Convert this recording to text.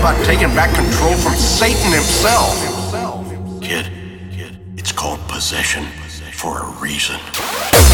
about taking back control from Satan himself. Kid, it's called possession for a reason.